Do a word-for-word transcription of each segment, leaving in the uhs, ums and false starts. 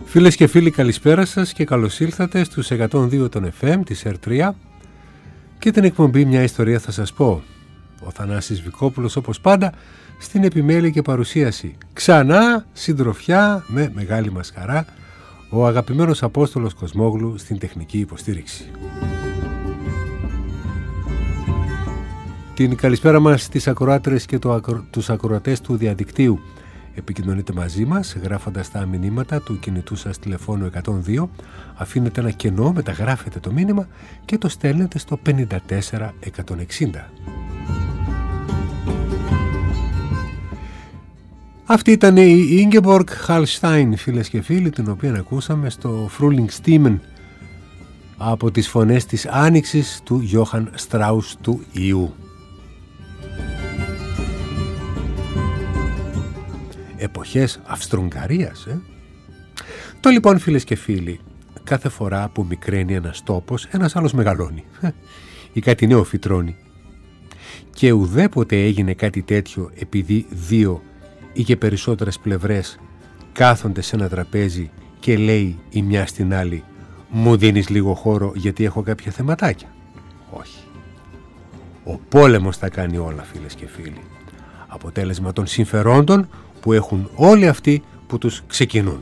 Φίλες και φίλοι, καλησπέρα σας και καλώς ήλθατε στους εκατόν δύο των εφ εμ της αρ τρία και την εκπομπή «Μια ιστορία θα σας πω». Ο Θανάσης Βικόπουλος, όπως πάντα, στην επιμέλεια και παρουσίαση. Ξανά συντροφιά με μεγάλη μας χαρά, ο αγαπημένος Απόστολος Κοσμόγλου στην τεχνική υποστήριξη. Την καλησπέρα μας στις ακροάτρες και το ακρο... τους ακροατές του διαδικτύου. Επικοινωνείτε μαζί μας γράφοντας τα μηνύματα του κινητού σας τηλεφώνου εκατόν δύο, αφήνετε ένα κενό, μεταγράφετε το μήνυμα και το στέλνετε στο πενήντα τέσσερα εκατόν εξήντα. Αυτή ήταν η Ingeborg Hallstein, φίλες και φίλοι, την οποία ακούσαμε στο Frühlingsstimmen από τις φωνές της Άνοιξης του Johann Strauss του Ιού. Εποχές Αυστρο-Ουγγαρίας, ε? Το λοιπόν, φίλες και φίλοι, κάθε φορά που μικραίνει ένας τόπος, ένας άλλος μεγαλώνει ή κάτι νέο φυτρώνει. Και ουδέποτε έγινε κάτι τέτοιο επειδή δύο ή και περισσότερες πλευρές κάθονται σε ένα τραπέζι και λέει η μια στην άλλη «Μου δίνεις λίγο χώρο γιατί έχω κάποια θεματάκια». Όχι. Ο πόλεμος θα κάνει όλα, φίλες και φίλοι. Αποτέλεσμα των συμφερόντων που έχουν όλοι αυτοί που τους ξεκινούν.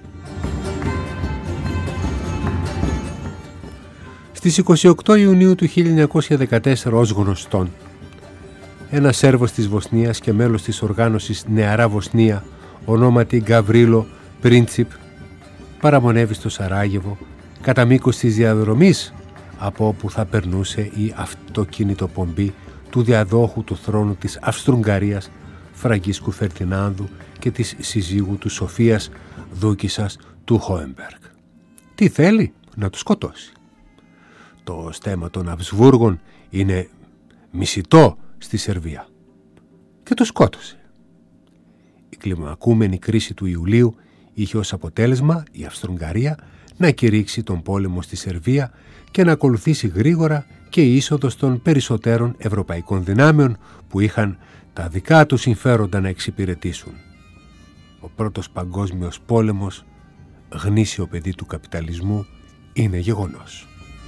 Στις είκοσι οκτώ Ιουνίου του χίλια εννιακόσια δεκατέσσερα, ως γνωστόν, ένας Σέρβος της Βοσνίας και μέλος της οργάνωσης Νεαρά Βοσνία, ονόματι Γκαβρίλο Πρίντσιπ, παραμονεύει στο Σαράγεβο κατά μήκος της διαδρομής από όπου θα περνούσε η αυτοκινητοπομπή του διαδόχου του θρόνου της Αυστρο-Ουγγαρίας Φραγκίσκου Φερτινάνδου και της συζύγου του Σοφίας, δούκισσας του Χόεμπεργκ. Τι θέλει? Να του σκοτώσει. Το στέμμα των Αυσβούργων είναι μισητό στη Σερβία και το σκότωσε. Η κλιμακούμενη κρίση του Ιουλίου είχε ως αποτέλεσμα η Αυστρο-Ουγγαρία να κηρύξει τον πόλεμο στη Σερβία και να ακολουθήσει γρήγορα και η είσοδος των περισσότερων ευρωπαϊκών δυνάμεων που είχαν τα δικά τους συμφέροντα να εξυπηρετήσουν. Ο πρώτος παγκόσμιος πόλεμος, γνήσιο παιδί του καπιταλισμού, είναι γεγονός.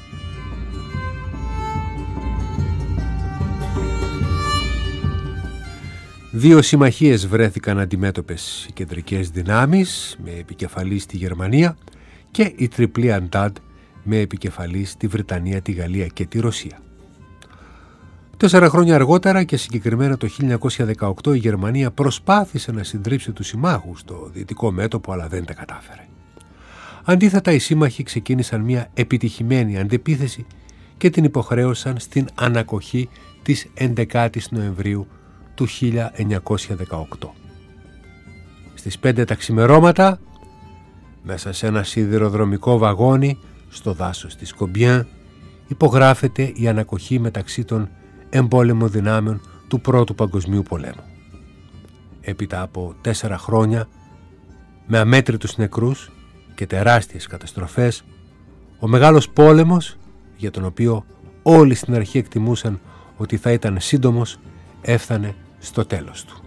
Δύο συμμαχίες βρέθηκαν αντιμέτωπες, οι κεντρικές δυνάμεις με επικεφαλή στη Γερμανία και η τριπλή Αντάντ με επικεφαλή στη Βρετανία, τη Γαλλία και τη Ρωσία. Τέσσερα χρόνια αργότερα και συγκεκριμένα το χίλια εννιακόσια δεκαοκτώ η Γερμανία προσπάθησε να συντρίψει τους συμμάχους στο δυτικό μέτωπο, αλλά δεν τα κατάφερε. Αντίθετα, οι σύμμαχοι ξεκίνησαν μια επιτυχημένη αντεπίθεση και την υποχρέωσαν στην ανακοχή της έντεκατης Νοεμβρίου του χίλια εννιακόσια δεκαοκτώ. Στις πέντε τα ξημερώματα, μέσα σε ένα σιδηροδρομικό βαγόνι στο δάσος της Κομπιέν, υπογράφεται η ανακοχή μεταξύ των εμπόλεμων δυνάμεων του Πρώτου Παγκοσμίου Πολέμου. Έπειτα από τέσσερα χρόνια, με αμέτρητους νεκρούς και τεράστιες καταστροφές, ο μεγάλος πόλεμος, για τον οποίο όλοι στην αρχή εκτιμούσαν ότι θα ήταν σύντομος, έφτανε στο τέλος του.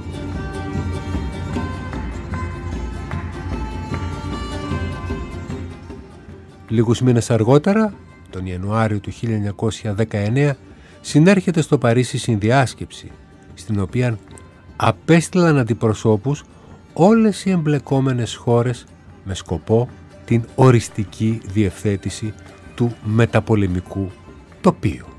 Λίγους μήνες αργότερα, τον Ιανουάριο του χίλια εννιακόσια δεκαεννέα, συνέρχεται στο Παρίσι συνδιάσκεψη, στην οποία απέστειλαν αντιπροσώπους όλες οι εμπλεκόμενες χώρες με σκοπό την οριστική διευθέτηση του μεταπολεμικού τοπίου.